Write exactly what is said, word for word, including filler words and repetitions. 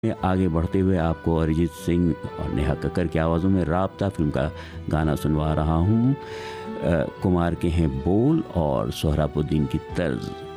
आगे बढ़ते हुए आपको अरिजीत सिंह और नेहा कक्कर की आवाज़ों में राब्ता फिल्म का गाना सुनवा रहा हूँ। कुमार के हैं बोल और सोहराबुद्दीन की तर्ज।